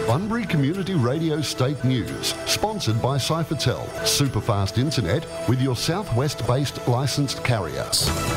Bunbury Community Radio State News, sponsored by Cyfertel, superfast internet with your southwest-based licensed carrier.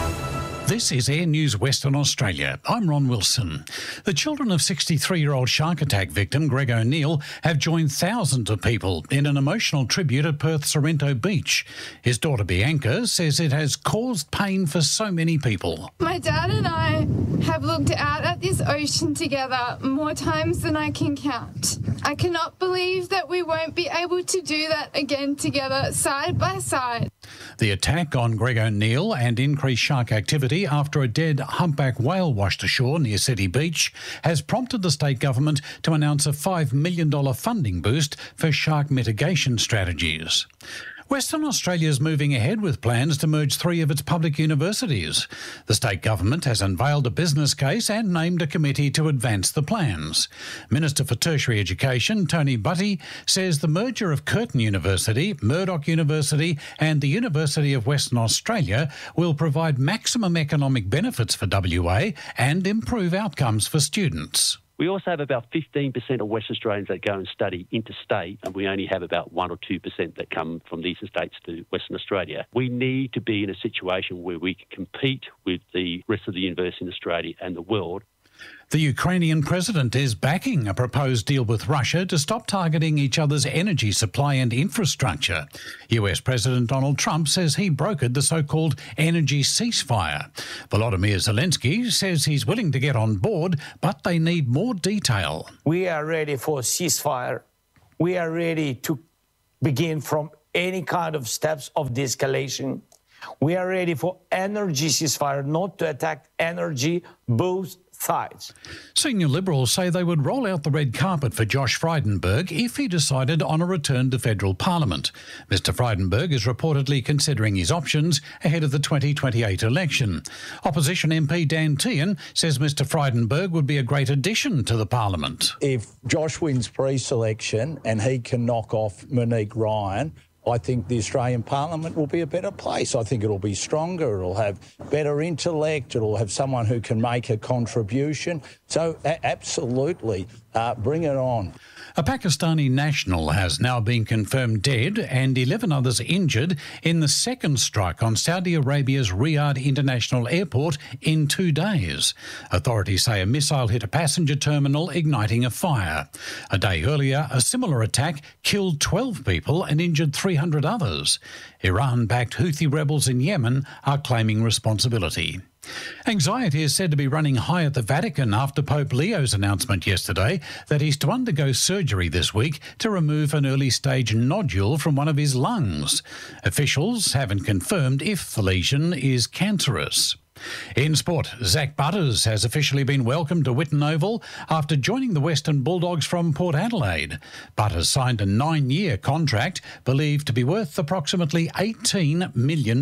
This is Air News Western Australia. I'm Ron Wilson. The children of 63-year-old shark attack victim Greg O'Neill have joined thousands of people in an emotional tribute at Perth's Sorrento Beach. His daughter Bianca says it has caused pain for so many people. My dad and I have looked out at this ocean together more times than I can count. I cannot believe that we won't be able to do that again together, side by side. The attack on Greg O'Neill and increased shark activity after a dead humpback whale washed ashore near City Beach has prompted the state government to announce a $5 million funding boost for shark mitigation strategies. Western Australia is moving ahead with plans to merge 3 of its public universities. The state government has unveiled a business case and named a committee to advance the plans. Minister for Tertiary Education, Tony Butty, says the merger of Curtin University, Murdoch University and the University of Western Australia will provide maximum economic benefits for WA and improve outcomes for students. We also have about 15% of West Australians that go and study interstate, and we only have about 1 or 2% that come from the eastern states to Western Australia. We need to be in a situation where we can compete with the rest of the university in Australia and the world. The Ukrainian president is backing a proposed deal with Russia to stop targeting each other's energy supply and infrastructure. US President Donald Trump says he brokered the so-called energy ceasefire. Volodymyr Zelensky says he's willing to get on board, but they need more detail. We are ready for a ceasefire. We are ready to begin from any kind of steps of de-escalation. We are ready for energy ceasefire, not to attack energy, both sides. Senior Liberals say they would roll out the red carpet for Josh Frydenberg if he decided on a return to federal parliament. Mr Frydenberg is reportedly considering his options ahead of the 2028 election. Opposition MP Dan Tehan says Mr Frydenberg would be a great addition to the parliament. If Josh wins pre-selection and he can knock off Monique Ryan, I think the Australian Parliament will be a better place. I think it'll be stronger, it'll have better intellect, it'll have someone who can make a contribution. So absolutely, bring it on. A Pakistani national has now been confirmed dead and 11 others injured in the second strike on Saudi Arabia's Riyadh International Airport in 2 days. Authorities say a missile hit a passenger terminal, igniting a fire. A day earlier, a similar attack killed 12 people and injured 300 others. Iran-backed Houthi rebels in Yemen are claiming responsibility. Anxiety is said to be running high at the Vatican after Pope Leo's announcement yesterday that he's to undergo surgery this week to remove an early-stage nodule from one of his lungs. Officials haven't confirmed if the lesion is cancerous. In sport, Zach Butters has officially been welcomed to Whitten Oval after joining the Western Bulldogs from Port Adelaide. Butters signed a 9-year contract believed to be worth approximately $18 million.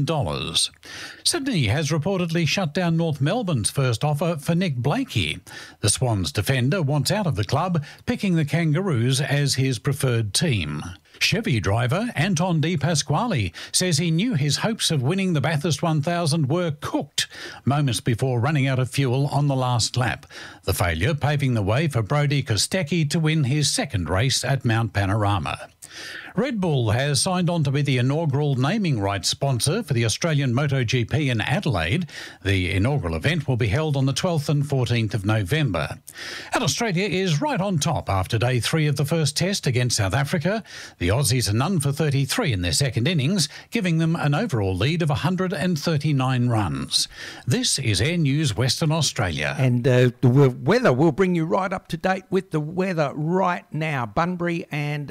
Sydney has reportedly shut down North Melbourne's first offer for Nick Blakey. The Swans defender wants out of the club, picking the Kangaroos as his preferred team. Chevy driver Anton De Pasquale says he knew his hopes of winning the Bathurst 1000 were cooked moments before running out of fuel on the last lap. The failure paving the way for Brodie Kostecki to win his second race at Mount Panorama. Red Bull has signed on to be the inaugural naming rights sponsor for the Australian MotoGP in Adelaide. The inaugural event will be held on the 12th and 14th of November. And Australia is right on top after day 3 of the first test against South Africa. The Aussies are none for 33 in their second innings, giving them an overall lead of 139 runs. This is Air News Western Australia. And the weather, we'll bring you right up to date with the weather right now. Bunbury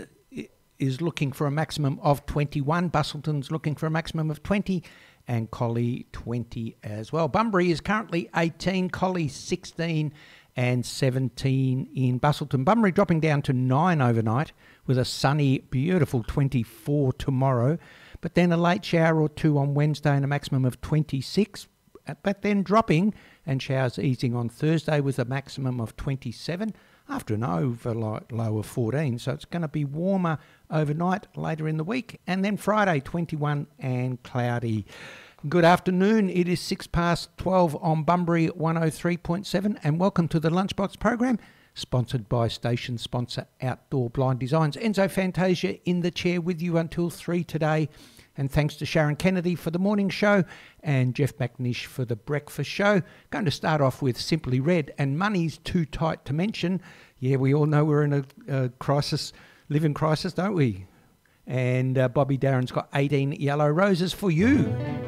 is looking for a maximum of 21. Busselton's looking for a maximum of 20. And Collie 20 as well. Bunbury is currently 18, Collie 16 and 17 in Busselton. Bunbury dropping down to 9 overnight with a sunny, beautiful 24 tomorrow. But then a late shower or 2 on Wednesday and a maximum of 26. But then dropping and showers easing on Thursday with a maximum of 27 after an overnight low of 14. So it's going to be warmer overnight later in the week. And then Friday, 21 and cloudy. Good afternoon. It is 12:06 on Bunbury 103.7 and welcome to the Lunchbox program. sponsored by station sponsor Outdoor Blind Designs. Enzo Fantasia in the chair with you until 3 today. And thanks to Sharon Kennedy for the morning show and Jeff McNish for the breakfast show. Going to start off with Simply Red and Money's Too Tight to Mention. Yeah, we all know we're in a crisis, living crisis, don't we? And Bobby Darin's got 18 Yellow Roses for you.